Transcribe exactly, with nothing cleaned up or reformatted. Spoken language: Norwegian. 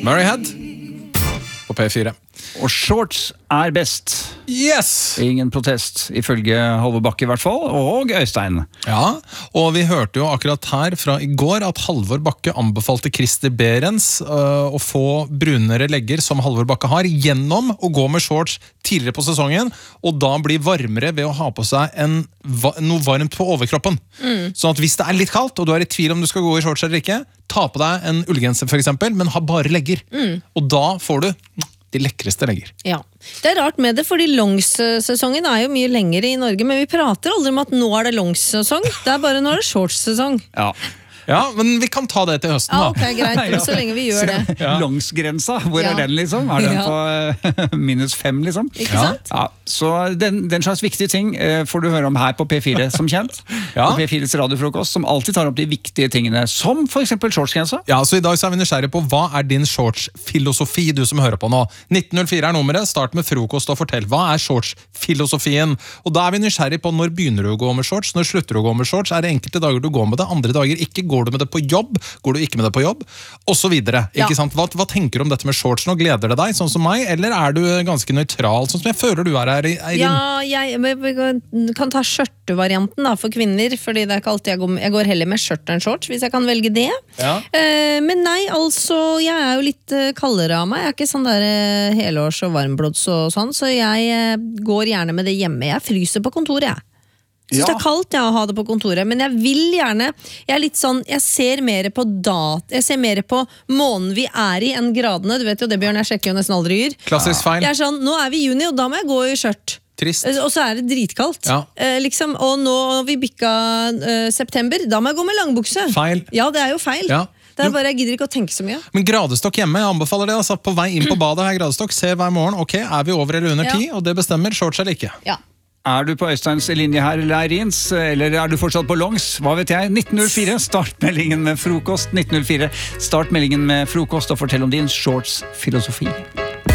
Murray Head på P fire. Og shorts er best. Yes! Ingen protest, ifølge Halvor Bakke i hvert fall, og Øystein. Ja, og vi hørte jo akkurat her fra i går at Halvor Bakke anbefalte Christer Behrens uh, å få brunere legger som Halvor Bakke har, gjennom å gå med shorts tidligere på sesongen, og da bli varmere ved å ha på seg en, noe varmt på overkroppen. Mm. Sånn at hvis det er litt kaldt, og du er i tvil om du skal gå i shorts eller ikke, ta på deg en ullgenser for eksempel, men ha bare legger. Mm. Og da får du de lekreste legger. Ja, det er rart med det, fordi longs-sesongen er jo mye lengre i Norge, men vi prater aldri om at nå er det longs-sesong. Det er bare nå er det shorts-sesong. Ja. Ja, men vi kan ta det til høsten da. Ja, ok, greit, så lenge vi gjør det. Ja. Longsgrensa, hvor ja. er den liksom? Er den på minus fem liksom? Ikke sant? Ja, så den, den slags viktige ting får du høre om her på P fire som kjent. Ja. På P fires radiofrokost, som alltid tar opp de viktige tingene, som for eksempel shortsgrensa. Ja, så i dag så er vi nysgjerrig på hva er din shortsfilosofi, du som hører på nå. nitten null fire er nummeret, start med frokost og fortell. Hva er shortsfilosofien? Og da er vi nysgjerrig på når begynner du å gå med shorts, når slutter du å gå med shorts, er det enkelte dager du går med det, andre dager ikke går. Går du med det på jobb? Går du ikke med det på jobb? Og så videre, ikke ja. sant? Hva, hva tenker du om dette med shorts nå? Gleder det deg, sånn som meg? Eller er du ganske nøytral, sånn som jeg føler du er her? Eirin? Ja, jeg kan ta skjørtevarianten da, for kvinner, fordi det er ikke alltid jeg går, jeg går heller med skjørt enn shorts, hvis jeg kan velge det. Ja. Eh, men nei, altså, jeg er jo litt kaldere av meg. Jeg er ikke sånn der helårs og varmblods og sånn, så jeg går gjerne med det hjemme. Jeg fryser på kontoret, jeg. Jeg synes ja. det er kaldt ja, å ha det på kontoret, men jeg vil gjerne, jeg er litt sånn, jeg ser mer på dat, jeg ser mer på måneden vi er i enn gradene, du vet jo det Bjørn, jeg sjekker jo nesten aldri yr. Klassisk feil. Jeg er sånn, nå er vi i juni, og da må jeg gå i skjørt. Trist. Og så er det dritkaldt. Ja. Eh, liksom, og nå vi bikka eh, september, da må jeg gå med langbukse. Feil. Ja, det er jo feil. Ja. Det er bare, jeg gidder ikke å tenke så mye. Men gradestokk hjemme, jeg anbefaler det, altså, på vei inn på badet her gradestokk, se hver morgen, ok, er vi over eller under ti, ja. og det bestemmer shorts eller ikke. Ja. Er du på Øysteins linje her, eller Eirins, eller er du fortsatt på longs? Hva vet jeg? nitten null fire, start meldingen med frokost. nitten null fire, start meldingen med frokost og fortell om din shorts-filosofi.